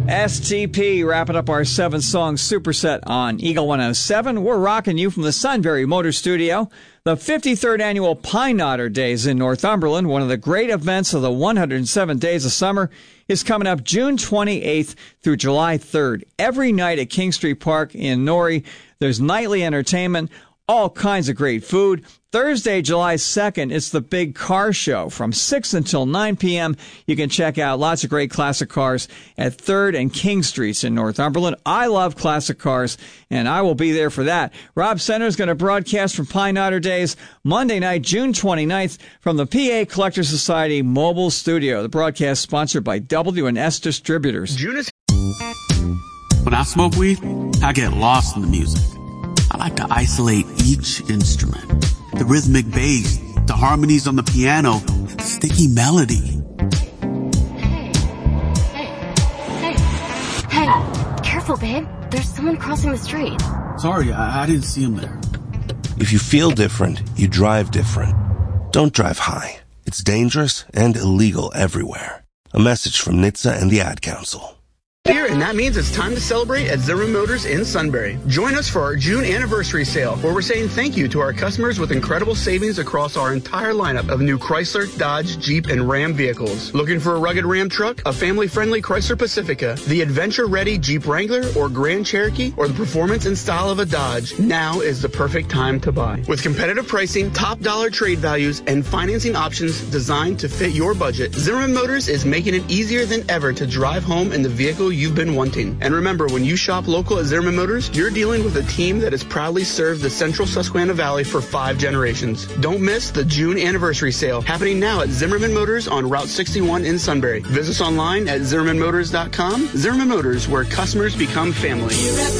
STP wrapping up our 7-song superset on Eagle 107. We're rocking you from the Sunbury Motor Studio. The 53rd annual Pine Knotter Days in Northumberland, one of the great events of the 107 Days of Summer, is coming up June 28th through July 3rd. Every night at King Street Park in Norrie, there's nightly entertainment, all kinds of great food. Thursday, July 2nd, it's the Big Car Show from 6 until 9 p.m. You can check out lots of great classic cars at 3rd and King Streets in Northumberland. I love classic cars, and I will be there for that. Rob Center is going to broadcast from Pine Knotter Days Monday night, June 29th, from the PA Collector Society Mobile Studio. The broadcast sponsored by W&S Distributors. When I smoke weed, I get lost in the music. I like to isolate each instrument. The rhythmic bass, the harmonies on the piano, the sticky melody. Hey, careful, babe. There's someone crossing the street. Sorry, I didn't see him there. If you feel different, you drive different. Don't drive high. It's dangerous and illegal everywhere. A message from NHTSA and the Ad Council. Here, and that means it's time to celebrate at Zimmerman Motors in Sunbury. Join us for our June anniversary sale, where we're saying thank you to our customers with incredible savings across our entire lineup of new Chrysler, Dodge, Jeep, and Ram vehicles. Looking for a rugged Ram truck, a family-friendly Chrysler Pacifica, the adventure-ready Jeep Wrangler or Grand Cherokee, or the performance and style of a Dodge, now is the perfect time to buy. With competitive pricing, top dollar trade values, and financing options designed to fit your budget, Zimmerman Motors is making it easier than ever to drive home in the vehicle you've been wanting. And remember, when you shop local at Zimmerman Motors, you're dealing with a team that has proudly served the central Susquehanna Valley for 5 generations. Don't miss the June anniversary sale happening now at Zimmerman Motors on Route 61 in Sunbury. Visit us online at ZimmermanMotors.com. Zimmerman Motors, where customers become family.